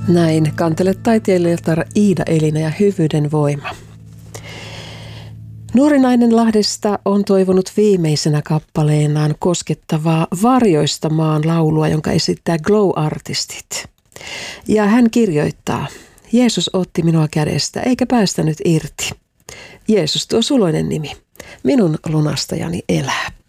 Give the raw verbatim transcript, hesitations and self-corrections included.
Näin kantele taiteilijatar Iida Elina ja Hyvyyden voima. Nuori nainen Lahdesta on toivonut viimeisenä kappaleenaan koskettavaa Varjoista maan laulua, jonka esittää Glow-artistit. Ja hän kirjoittaa: Jeesus otti minua kädestä eikä päästänyt irti. Jeesus, tuo suloinen nimi, minun lunastajani elää.